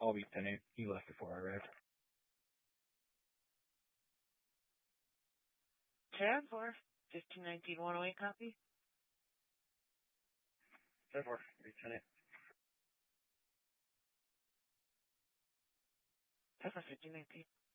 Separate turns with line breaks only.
I'll be 10-8. He left before I arrived.
10-4. 1519-108 copy.
10-4. 10-8.
10-4, 1519.